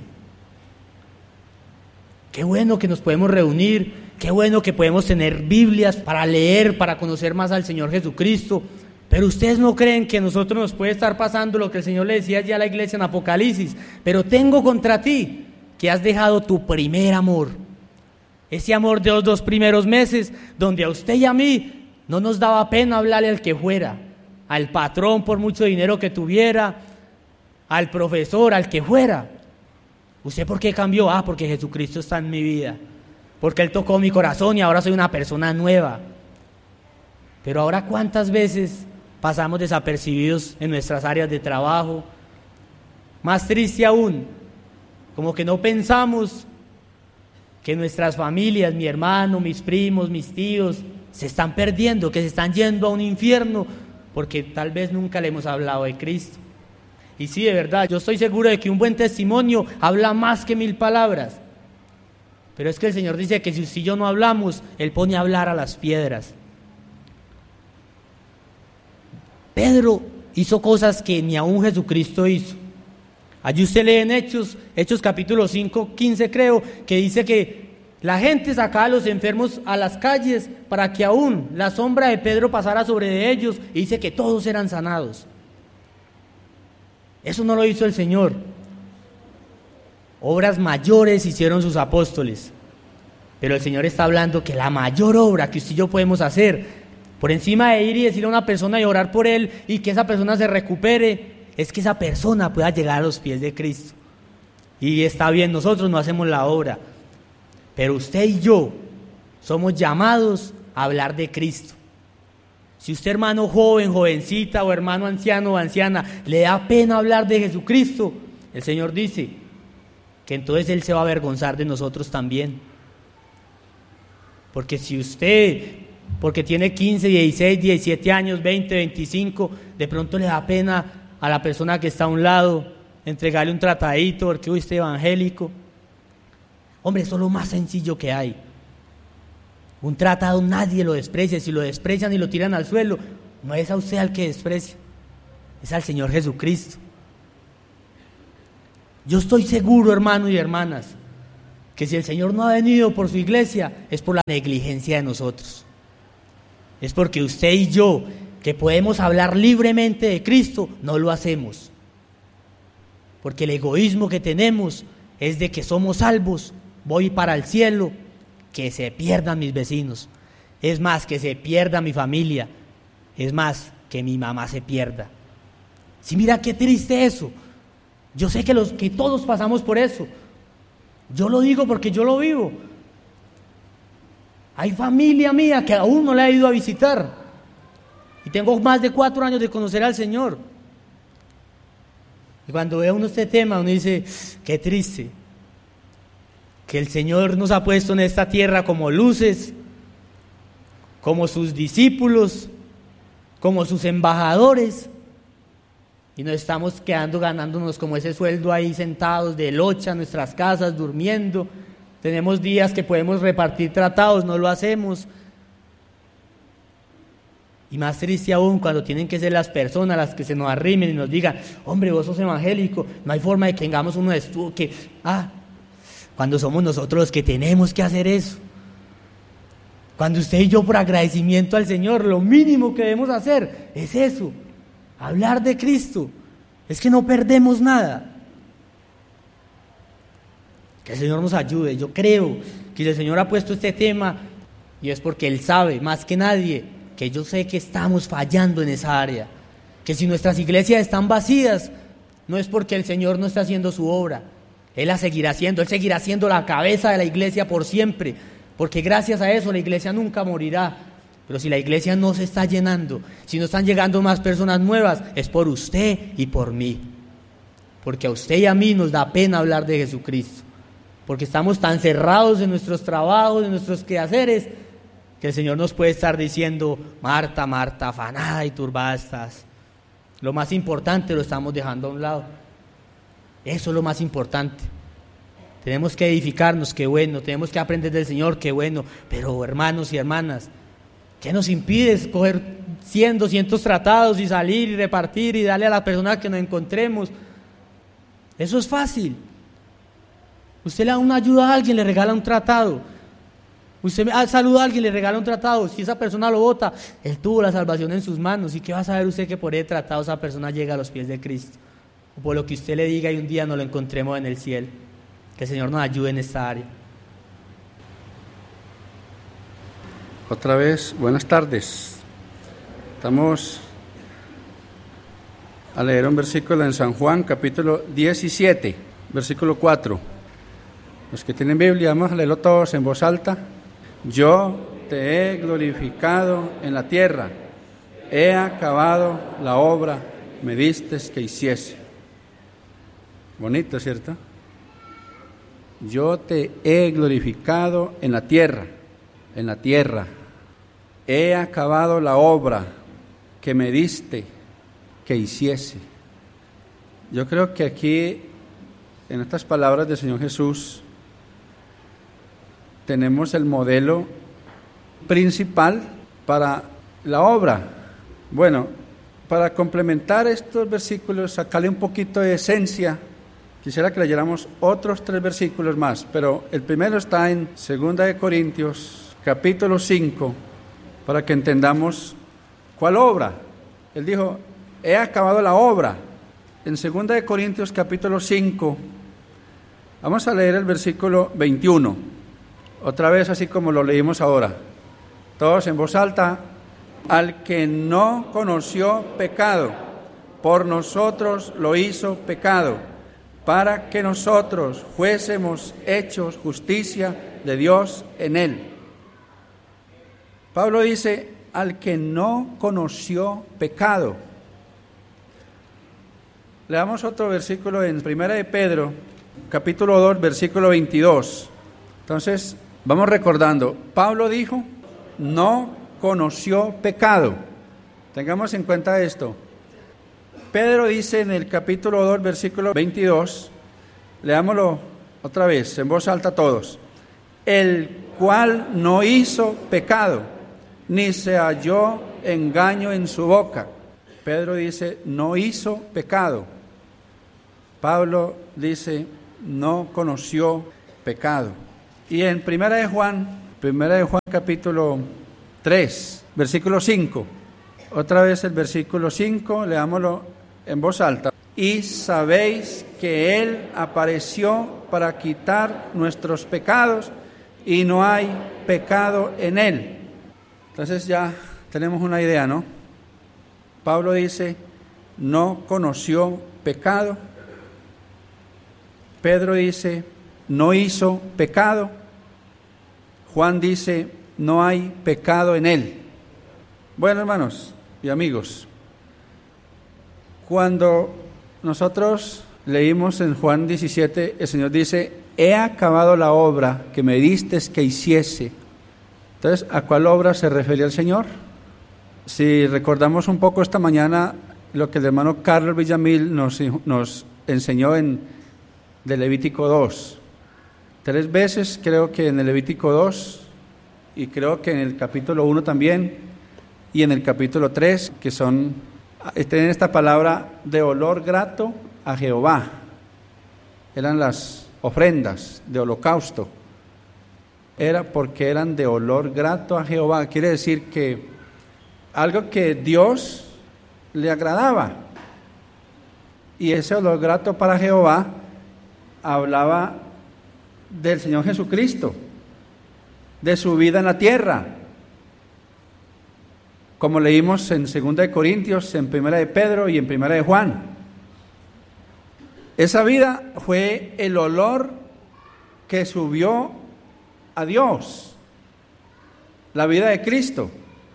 Qué bueno que nos podemos reunir, qué bueno que podemos tener Biblias para leer, para conocer más al Señor Jesucristo. Pero ustedes no creen que a nosotros nos puede estar pasando lo que el Señor le decía ya a la iglesia en Apocalipsis: pero tengo contra ti que has dejado tu primer amor. Ese amor de los 2 primeros meses, donde a usted y a mí no nos daba pena hablarle al que fuera, al patrón por mucho dinero que tuviera, al profesor, al que fuera. ¿Usted por qué cambió? Porque Jesucristo está en mi vida, porque Él tocó mi corazón y ahora soy una persona nueva. Pero ahora, ¿cuántas veces pasamos desapercibidos en nuestras áreas de trabajo? Más triste aún, como que no pensamos que nuestras familias, mi hermano, mis primos, mis tíos, se están perdiendo, que se están yendo a un infierno, porque tal vez nunca le hemos hablado de Cristo. Y sí, de verdad, yo estoy seguro de que un buen testimonio habla más que 1000 palabras. Pero es que el Señor dice que si usted y yo no hablamos, Él pone a hablar a las piedras. Pedro hizo cosas que ni aún Jesucristo hizo. Allí usted lee en Hechos capítulo 5, 15 creo, que dice que la gente sacaba a los enfermos a las calles para que aún la sombra de Pedro pasara sobre ellos, y dice que todos eran sanados. Eso no lo hizo el Señor. Obras mayores hicieron sus apóstoles, pero el Señor está hablando que la mayor obra que usted y yo podemos hacer, por encima de ir y decirle a una persona y orar por él y que esa persona se recupere, es que esa persona pueda llegar a los pies de Cristo. Y está bien, nosotros no hacemos la obra, pero usted y yo somos llamados a hablar de Cristo. Si usted, hermano joven, jovencita, o hermano anciano o anciana, le da pena hablar de Jesucristo, el Señor dice que entonces Él se va a avergonzar de nosotros también. Porque si usted, porque tiene 15, 16, 17 años, 20, 25, de pronto le da pena a la persona que está a un lado entregarle un tratadito porque usted es evangélico. Hombre, eso es lo más sencillo que hay. Un tratado nadie lo desprecia. Si lo desprecian y lo tiran al suelo, no es a usted al que desprecia, es al Señor Jesucristo. Yo estoy seguro, hermanos y hermanas, que si el Señor no ha venido por su iglesia, es por la negligencia de nosotros. Es porque usted y yo, que podemos hablar libremente de Cristo, no lo hacemos. Porque el egoísmo que tenemos es de que somos salvos, voy para el cielo, que se pierdan mis vecinos. Es más, que se pierda mi familia. Es más, que mi mamá se pierda. Sí, mira qué triste eso. Yo sé que todos pasamos por eso. Yo lo digo porque yo lo vivo. Hay familia mía que aún no la he ido a visitar. Y tengo más de 4 años de conocer al Señor. Y cuando ve uno este tema, uno dice, qué triste. Que el Señor nos ha puesto en esta tierra como luces, como sus discípulos, como sus embajadores. Y nos estamos quedando ganándonos como ese sueldo ahí sentados de locha en nuestras casas, durmiendo. Tenemos días que podemos repartir tratados, no lo hacemos. Y más triste aún cuando tienen que ser las personas las que se nos arrimen y nos digan, hombre, vos sos evangélico, no hay forma de que tengamos uno de estudio, cuando somos nosotros los que tenemos que hacer eso. Cuando usted y yo, por agradecimiento al Señor, lo mínimo que debemos hacer es eso, hablar de Cristo. Es que no perdemos nada. Que el Señor nos ayude. Yo creo que el Señor ha puesto este tema y es porque Él sabe, más que nadie, que yo sé que estamos fallando en esa área. Que si nuestras iglesias están vacías, no es porque el Señor no está haciendo su obra. Él la seguirá haciendo, Él seguirá siendo la cabeza de la iglesia por siempre. Porque gracias a eso la iglesia nunca morirá. Pero si la iglesia no se está llenando, si no están llegando más personas nuevas, es por usted y por mí. Porque a usted y a mí nos da pena hablar de Jesucristo. Porque estamos tan cerrados en nuestros trabajos, en nuestros quehaceres, que el Señor nos puede estar diciendo, Marta, Marta, afanada y turbada estás. Lo más importante lo estamos dejando a un lado. Eso es lo más importante. Tenemos que edificarnos, qué bueno. Tenemos que aprender del Señor, qué bueno. Pero hermanos y hermanas, ¿qué nos impide escoger 100, 200 tratados y salir y repartir y darle a la persona que nos encontremos? Eso es fácil. Usted le da una ayuda a alguien, le regala un tratado. Usted saluda a alguien, le regala un tratado. Si esa persona lo bota, él tuvo la salvación en sus manos. ¿Y qué va a saber usted que por ese tratado esa persona llega a los pies de Cristo? O por lo que usted le diga y un día nos lo encontremos en el cielo. Que el Señor nos ayude en esta área. Otra vez, buenas tardes. Estamos a leer un versículo en San Juan, capítulo 17, versículo 4. Los que tienen Biblia, vamos a leerlo todos en voz alta. Yo te he glorificado en la tierra, he acabado la obra, me distes que hiciese. Bonito, ¿cierto? Yo te he glorificado en la tierra, he acabado la obra que me diste que hiciese. Yo creo que aquí, en estas palabras del Señor Jesús, tenemos el modelo principal para la obra. Bueno, para complementar estos versículos, sacarle un poquito de esencia, quisiera que leyéramos otros 3 versículos más, pero el primero está en 2 Corintios, capítulo 5, para que entendamos cuál obra. Él dijo, he acabado la obra. En 2 Corintios, capítulo 5, vamos a leer el versículo 21, otra vez así como lo leímos ahora, todos en voz alta. Al que no conoció pecado, por nosotros lo hizo pecado, para que nosotros fuésemos hechos justicia de Dios en él. Pablo dice, al que no conoció pecado. Leamos otro versículo en 1 de Pedro, capítulo 2, versículo 22. Entonces, vamos recordando, Pablo dijo, no conoció pecado. Tengamos en cuenta esto. Pedro dice en el capítulo 2, versículo 22, leámoslo otra vez, en voz alta todos. El cual no hizo pecado, ni se halló engaño en su boca. Pedro dice, no hizo pecado. Pablo dice, no conoció pecado. Y en Primera de Juan capítulo 3, versículo 5, otra vez el versículo 5, leámoslo en voz alta. Y sabéis que Él apareció para quitar nuestros pecados y no hay pecado en Él. Entonces ya tenemos una idea, ¿no? Pablo dice, no conoció pecado. Pedro dice, no hizo pecado. Juan dice, no hay pecado en Él. Bueno, hermanos y amigos, cuando nosotros leímos en Juan 17, el Señor dice, he acabado la obra que me distes que hiciese. Entonces, ¿a cuál obra se refería el Señor? Si recordamos un poco esta mañana lo que el hermano Carlos Villamil nos enseñó de Levítico 2. 3 veces creo que en el Levítico 2, y creo que en el capítulo 1 también, y en el capítulo 3, que tienen esta palabra de olor grato a Jehová. Eran las ofrendas de holocausto. Era porque eran de olor grato a Jehová. Quiere decir que algo que Dios le agradaba. Y ese olor grato para Jehová hablaba del Señor Jesucristo, de su vida en la tierra. Como leímos en 2 de Corintios, en 1 de Pedro y en 1 de Juan. Esa vida fue el olor que subió a Dios, la vida de Cristo.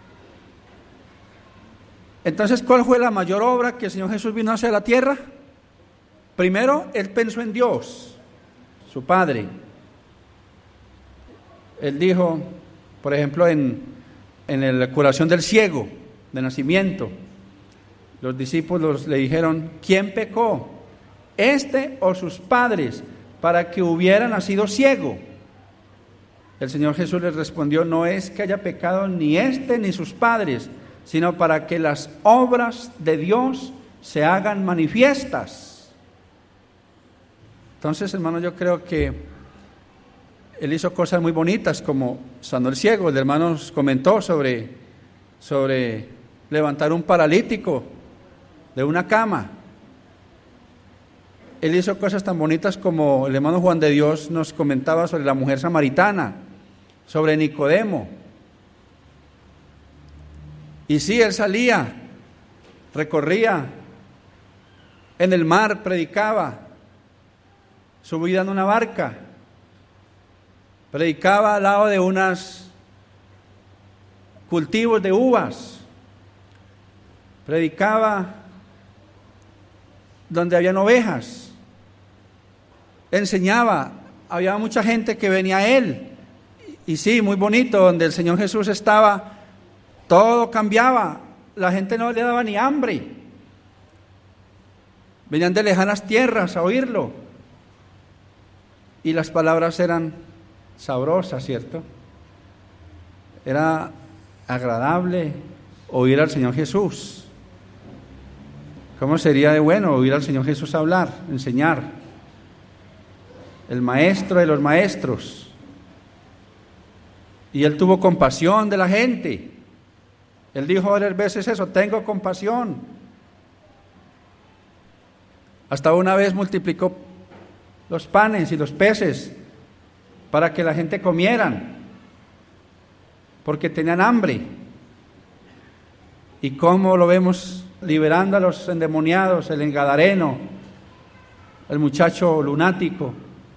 Entonces, ¿cuál fue la mayor obra que el Señor Jesús vino a hacer a la tierra? Primero, Él pensó en Dios, su Padre. Él dijo, por ejemplo, en la curación del ciego de nacimiento, los discípulos le dijeron, ¿quién pecó? ¿Este o sus padres para que hubiera nacido ciego? El Señor Jesús les respondió, no es que haya pecado ni este ni sus padres, sino para que las obras de Dios se hagan manifiestas. Entonces, hermano, yo creo que Él hizo cosas muy bonitas, como sanó el ciego. El hermano nos comentó sobre levantar un paralítico de una cama. Él hizo cosas tan bonitas como el hermano Juan de Dios nos comentaba sobre la mujer samaritana, sobre Nicodemo. Y sí, Él salía, recorría en el mar, predicaba, subía en una barca, predicaba al lado de unos cultivos de uvas, predicaba donde habían ovejas, enseñaba, había mucha gente que venía a Él, y sí, muy bonito, donde el Señor Jesús estaba, todo cambiaba, la gente no le daba ni hambre, venían de lejanas tierras a oírlo, y las palabras eran sabrosas, ¿cierto? Era agradable oír al Señor Jesús. ¿Cómo sería de bueno oír al Señor Jesús hablar, enseñar? El maestro de los maestros. Y Él tuvo compasión de la gente. Él dijo varias veces eso, tengo compasión. Hasta una vez multiplicó los panes y los peces para que la gente comieran, porque tenían hambre. ¿Y cómo lo vemos liberando a los endemoniados, el engadareno, el muchacho lunático?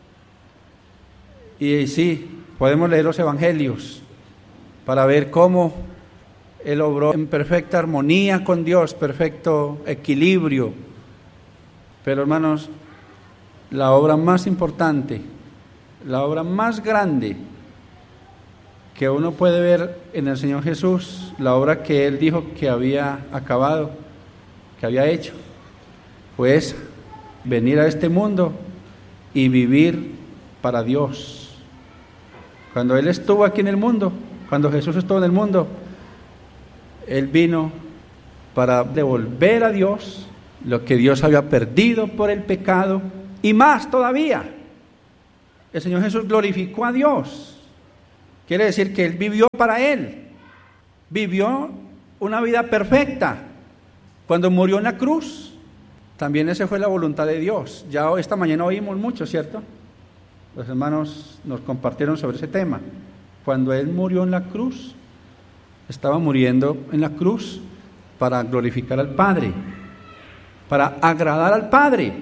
Y sí, podemos leer los evangelios para ver cómo Él obró en perfecta armonía con Dios, perfecto equilibrio. Pero hermanos, la obra más importante, la obra más grande que uno puede ver en el Señor Jesús, la obra que Él dijo que había acabado, que había hecho, fue esa, venir a este mundo y vivir para Dios. Cuando Él estuvo aquí en el mundo, cuando Jesús estuvo en el mundo, Él vino para devolver a Dios lo que Dios había perdido por el pecado, y más todavía. El Señor Jesús glorificó a Dios. Quiere decir que Él vivió para Él. Vivió una vida perfecta. Cuando murió en la cruz, también esa fue la voluntad de Dios. Ya esta mañana oímos mucho, ¿cierto? Los hermanos nos compartieron sobre ese tema. Cuando Él murió en la cruz, estaba muriendo en la cruz para glorificar al Padre, para agradar al Padre.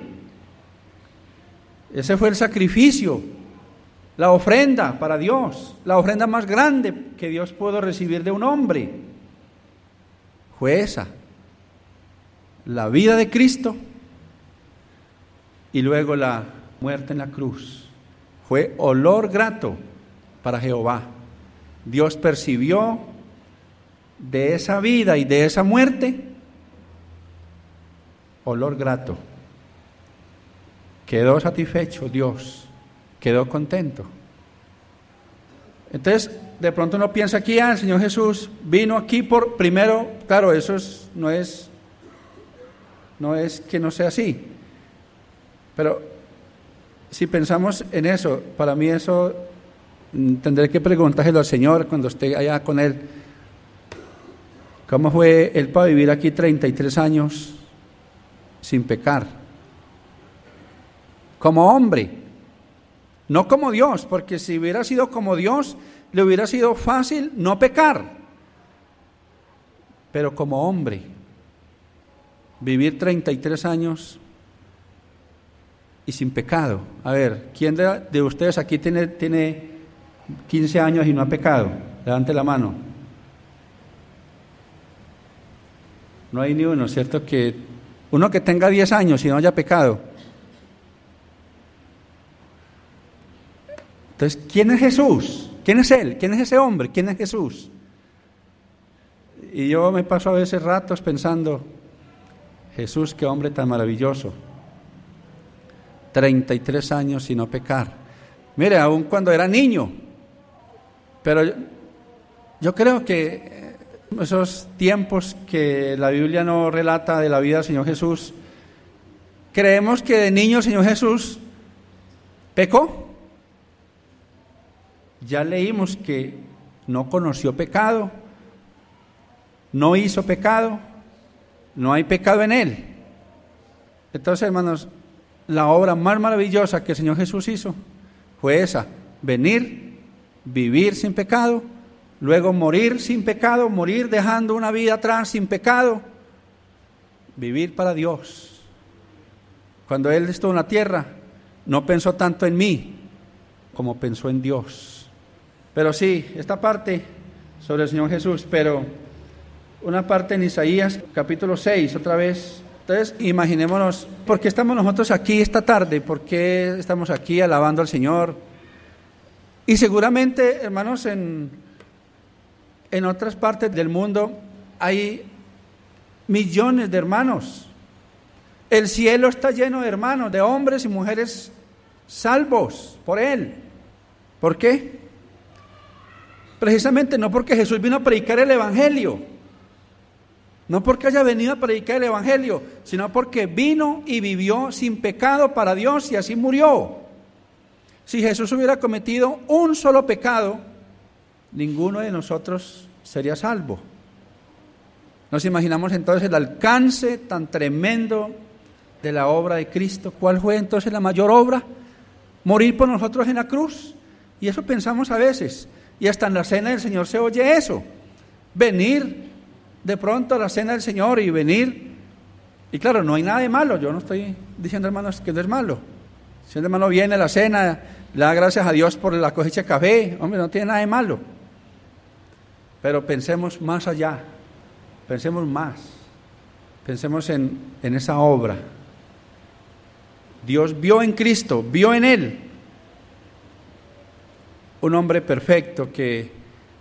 Ese fue el sacrificio, la ofrenda para Dios, la ofrenda más grande que Dios pudo recibir de un hombre. Fue esa, la vida de Cristo y luego la muerte en la cruz. Fue olor grato para Jehová. Dios percibió de esa vida y de esa muerte olor grato. Quedó satisfecho Dios, quedó contento. Entonces, de pronto uno piensa aquí, el Señor Jesús vino aquí por primero, claro, eso no es que no sea así, pero si pensamos en eso, para mí eso tendré que preguntárselo al Señor cuando esté allá con Él. ¿Cómo fue Él para vivir aquí 33 años sin pecar? Como hombre, no como Dios, porque si hubiera sido como Dios, le hubiera sido fácil no pecar. Pero como hombre, vivir 33 años y sin pecado. A ver, ¿quién de ustedes aquí tiene 15 años y no ha pecado? Levante la mano. No hay ni uno, ¿cierto? Que uno que tenga 10 años y no haya pecado. Entonces, ¿quién es Jesús? ¿Quién es Él? ¿Quién es ese hombre? ¿Quién es Jesús? Y yo me paso a veces ratos pensando, Jesús, qué hombre tan maravilloso. 33 años sin no pecar. Mire, aun cuando era niño. Pero yo creo que esos tiempos que la Biblia no relata de la vida del Señor Jesús, creemos que de niño el Señor Jesús pecó. Ya leímos que no conoció pecado, no hizo pecado, no hay pecado en Él. Entonces, hermanos, la obra más maravillosa que el Señor Jesús hizo fue esa: venir, vivir sin pecado, luego morir sin pecado, morir dejando una vida atrás sin pecado, vivir para Dios. Cuando Él estuvo en la tierra, no pensó tanto en mí como pensó en Dios. Pero sí, esta parte sobre el Señor Jesús, pero una parte en Isaías capítulo 6, otra vez. Entonces, imaginémonos, ¿por qué estamos nosotros aquí esta tarde? ¿Por qué estamos aquí alabando al Señor? Y seguramente, hermanos, en otras partes del mundo hay millones de hermanos. El cielo está lleno de hermanos, de hombres y mujeres salvos por Él. ¿Por qué? Precisamente no porque Jesús vino a predicar el Evangelio, no porque haya venido a predicar el Evangelio, sino porque vino y vivió sin pecado para Dios y así murió. Si Jesús hubiera cometido un solo pecado, ninguno de nosotros sería salvo. Nos imaginamos entonces el alcance tan tremendo de la obra de Cristo. ¿Cuál fue entonces la mayor obra? Morir por nosotros en la cruz. Y eso pensamos a veces. Y hasta en la cena del Señor se oye eso. Venir de pronto a la cena del Señor y venir. Y claro, no hay nada de malo. Yo no estoy diciendo, hermanos, que no es malo. Si el hermano viene a la cena, le da gracias a Dios por la cosecha de café. Hombre, no tiene nada de malo. Pero pensemos más allá. Pensemos más. Pensemos en esa obra. Dios vio en Cristo, vio en Él un hombre perfecto que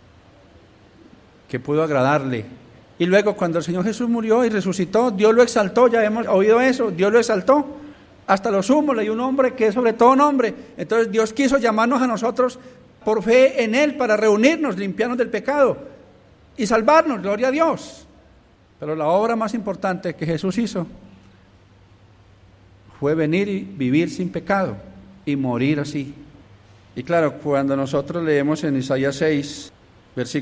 pudo agradarle. Y luego cuando el Señor Jesús murió y resucitó, Dios lo exaltó, ya hemos oído eso, Dios lo exaltó hasta lo sumo, le dio un nombre que es sobre todo nombre. Entonces Dios quiso llamarnos a nosotros por fe en Él para reunirnos, limpiarnos del pecado y salvarnos, gloria a Dios. Pero la obra más importante que Jesús hizo fue venir y vivir sin pecado y morir así. Y claro, cuando nosotros leemos en Isaías 6,